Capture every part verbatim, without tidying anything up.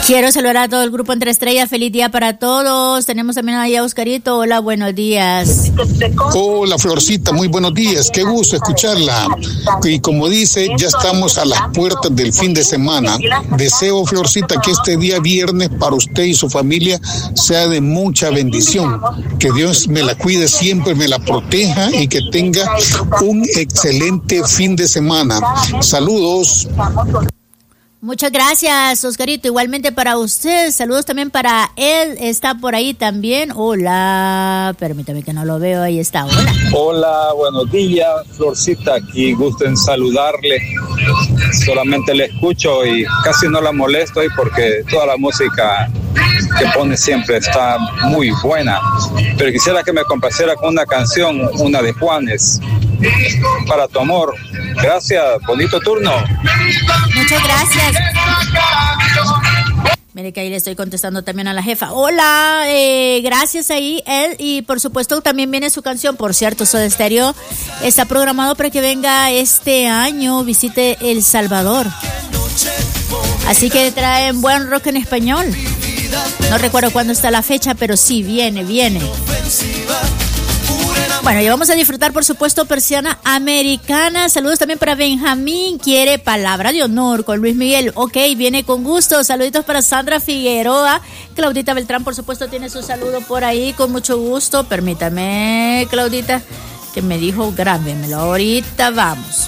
Quiero saludar a todo el grupo Entre Estrellas. Feliz día para todos. Tenemos también ahí a Oscarito. Hola, buenos días. Hola, Florcita, muy buenos días. Qué gusto escucharla. Y como dice, ya estamos a las puertas del fin de semana. Deseo, Florcita, que este día viernes para usted y su familia sea de mucha bendición. Que Dios me la cuide siempre, me la proteja y que tenga un excelente fin de semana. Saludos. Muchas gracias, Oscarito. Igualmente para usted. Saludos también para él. Está por ahí también. Hola. Permítame que no lo veo. Ahí está. Hola. Hola, buenos días, Florcita. Aquí gusto en saludarle. Solamente le escucho y casi no la molesto ahí porque toda la música que pone siempre está muy buena. Pero quisiera que me complaciera con una canción, una de Juanes, Para tu amor. Gracias, bonito turno. Muchas gracias. Mire que ahí le estoy contestando también a la jefa. Hola, eh, gracias ahí, él. Y por supuesto también viene su canción. Por cierto, Soda Stereo está programado para que venga este año, visite El Salvador. Así que traen buen rock en español. No recuerdo cuándo está la fecha, pero sí, viene, viene. Bueno, y vamos a disfrutar, por supuesto, Persiana Americana. Saludos también para Benjamín. Quiere Palabra de Honor con Luis Miguel. Ok, viene con gusto. Saluditos para Sandra Figueroa. Claudita Beltrán, por supuesto, tiene su saludo por ahí con mucho gusto. Permítame, Claudita, que me dijo grábemelo. Ahorita vamos.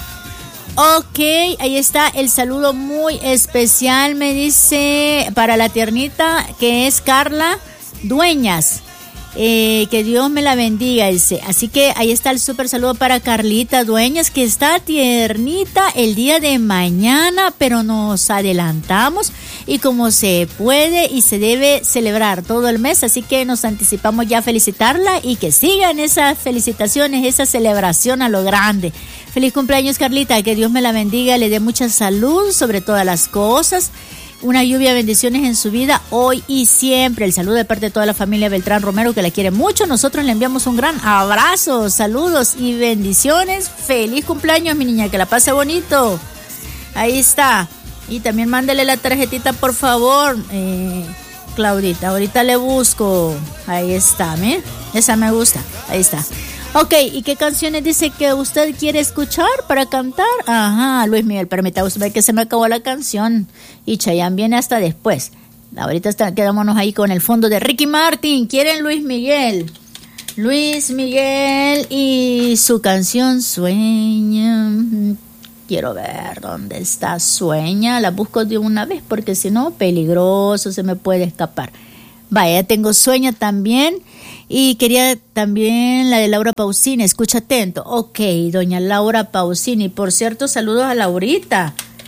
Ok, ahí está el saludo muy especial, me dice, para la tiernita, que es Carla Dueñas. Eh, que Dios me la bendiga, dice. Así que ahí está el súper saludo para Carlita Dueñas, que está tiernita el día de mañana, pero nos adelantamos y como se puede y se debe celebrar todo el mes, así que nos anticipamos ya a felicitarla y que sigan esas felicitaciones, esa celebración a lo grande. Feliz cumpleaños, Carlita, que Dios me la bendiga, le dé mucha salud sobre todas las cosas. Una lluvia de bendiciones en su vida hoy y siempre. El saludo de parte de toda la familia Beltrán Romero, que la quiere mucho. Nosotros le enviamos un gran abrazo, saludos y bendiciones. Feliz cumpleaños, mi niña, que la pase bonito. Ahí está. Y también mándele la tarjetita, por favor, eh, Claudita. Ahorita le busco. Ahí está, ¿me? Esa me gusta. Ahí está. Ok, ¿y qué canciones dice que usted quiere escuchar para cantar? Ajá, Luis Miguel, permítame, usted ve que se me acabó la canción y Chayanne viene hasta después. Ahorita está, quedámonos ahí con el fondo de Ricky Martin. ¿Quieren Luis Miguel? Luis Miguel y su canción Sueña. Quiero ver dónde está Sueña. La busco de una vez porque si no, peligroso, se me puede escapar. Vaya, tengo Sueña también. Y quería también la de Laura Pausini, escucha atento. Ok, doña Laura Pausini. Por cierto, saludos a Laurita.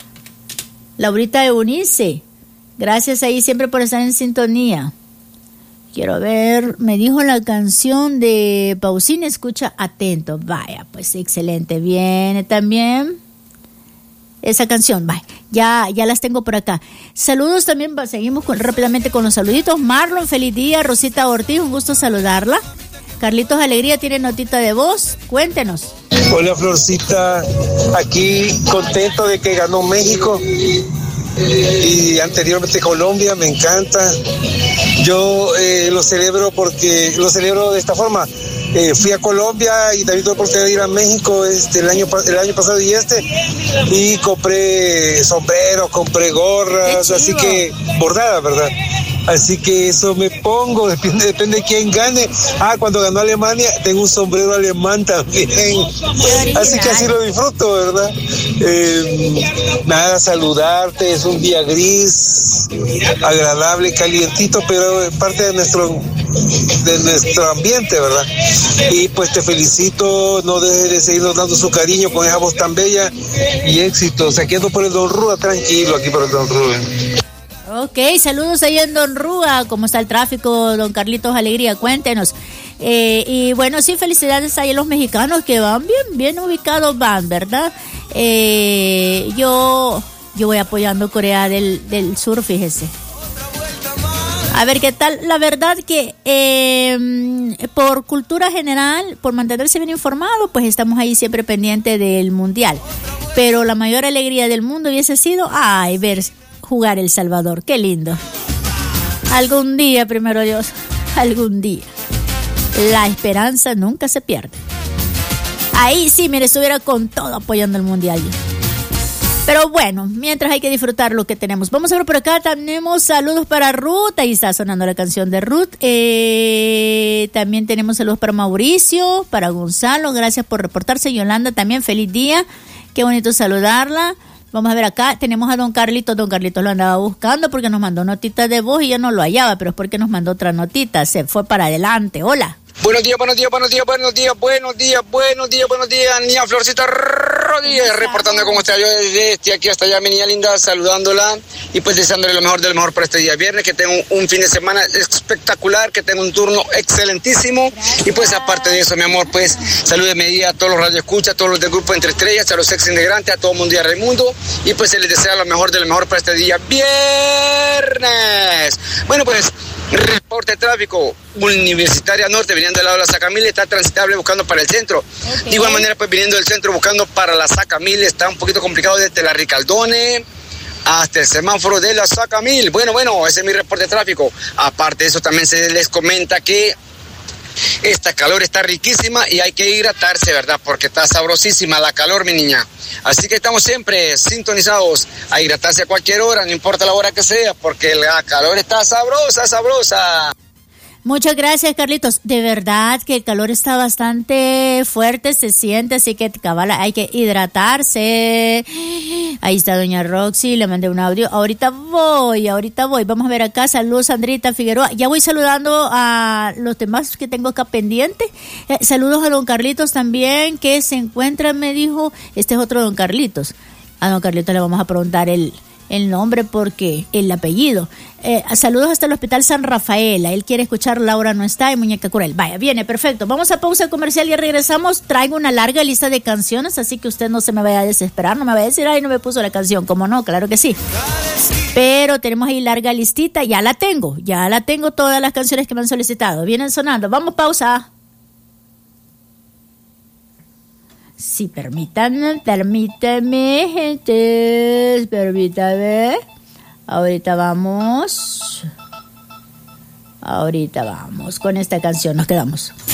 Laurita Eunice. Gracias ahí siempre por estar en sintonía. Quiero ver, me dijo la canción de Pausini, escucha atento. Vaya, pues excelente. Viene también esa canción, vaya. Ya, ya las tengo por acá. Saludos también, seguimos con, rápidamente con los saluditos. Marlon, feliz día. Rosita Ortiz, un gusto saludarla. Carlitos Alegría tiene notita de voz. Cuéntenos. Hola, Florcita. Aquí contento de que ganó México. Y anteriormente Colombia, me encanta. Yo eh, lo celebro porque lo celebro de esta forma. Eh, fui a Colombia y también tuve la oportunidad de ir a México este, el, año, el año pasado y este, y compré sombreros, compré gorras, así que bordadas, ¿verdad? Así que eso me pongo, depende, depende de quién gane. Ah, cuando ganó Alemania, tengo un sombrero alemán también. Así que así lo disfruto, ¿verdad? Eh, nada, saludarte, es un día gris, agradable, calientito, pero parte de nuestro, de nuestro ambiente, ¿verdad? Y pues te felicito, no dejes de seguirnos dando su cariño con esa voz tan bella y éxito. O sea, que ando por el Don Rúa, tranquilo aquí por el Don Rúa. Ok, saludos ahí en Don Rúa. ¿Cómo está el tráfico, don Carlitos Alegría? Cuéntenos. Eh, y bueno, sí, felicidades ahí a los mexicanos que van bien, bien ubicados van, ¿verdad? Eh, yo, yo voy apoyando Corea del, del Sur, fíjese. A ver qué tal. La verdad que eh, por cultura general, por mantenerse bien informado, pues estamos ahí siempre pendientes del mundial. Pero la mayor alegría del mundo hubiese sido, ay, ver jugar El Salvador. Qué lindo. Algún día, primero Dios, algún día. La esperanza nunca se pierde. Ahí sí, mire, estuviera con todo apoyando el mundial. Pero bueno, mientras hay que disfrutar lo que tenemos. Vamos a ver por acá, tenemos saludos para Ruth. Ahí está sonando la canción de Ruth. Eh, también tenemos saludos para Mauricio, para Gonzalo. Gracias por reportarse. Yolanda también, feliz día. Qué bonito saludarla. Vamos a ver acá, tenemos a don Carlitos. Don Carlitos lo andaba buscando porque nos mandó notitas de voz y ya no lo hallaba, pero es porque nos mandó otra notita. Se fue para adelante. Hola. Buenos días, buenos días, buenos días, buenos días, buenos días, buenos días, buenos días, niña Florcita Rodríguez, reportando con usted, yo desde aquí hasta allá, mi niña linda, saludándola y pues deseándole lo mejor de lo mejor para este día viernes, que tenga un, un fin de semana espectacular, que tenga un turno excelentísimo. Gracias. Y pues aparte de eso, mi amor, pues salúdeme día a todos los radioescuchas, a todos los del grupo Entre Estrellas, a los ex integrantes, a todo el mundo y a Raimundo, y pues se les desea lo mejor de lo mejor para este día viernes. Bueno, pues reporte de tráfico, Universitaria Norte, viniendo del lado de la Sacamil, está transitable buscando para el centro. Okay. De igual manera, pues viniendo del centro buscando para la Sacamil, está un poquito complicado desde la Ricaldone hasta el semáforo de la Sacamil. Bueno, bueno, ese es mi reporte de tráfico. Aparte de eso, también se les comenta que esta calor está riquísima y hay que hidratarse, ¿verdad? Porque está sabrosísima la calor, mi niña. Así que estamos siempre sintonizados a hidratarse a cualquier hora, no importa la hora que sea, porque la calor está sabrosa, sabrosa. Muchas gracias, Carlitos. De verdad que el calor está bastante fuerte, se siente, así que cabala, hay que hidratarse. Ahí está doña Roxy, le mandé un audio. Ahorita voy, ahorita voy. Vamos a ver acá. Saludos, Sandrita Figueroa. Ya voy saludando a los demás que tengo acá pendientes. Eh, saludos a don Carlitos también, que se encuentra, me dijo, este es otro don Carlitos. A don Carlitos le vamos a preguntar el... el nombre porque el apellido. Eh, saludos hasta el Hospital San Rafael. Él quiere escuchar Laura no está y Muñeca Cruel. Vaya, viene, perfecto. Vamos a pausa comercial y regresamos. Traigo una larga lista de canciones, así que usted no se me vaya a desesperar. No me vaya a decir, ay, no me puso la canción. ¿Cómo no? Claro que sí. Pero tenemos ahí larga listita. Ya la tengo. Ya la tengo todas las canciones que me han solicitado. Vienen sonando. Vamos, pausa. Sí, permítanme, permítame, gente, permítame. Ahorita vamos. Ahorita vamos. Con esta canción nos quedamos.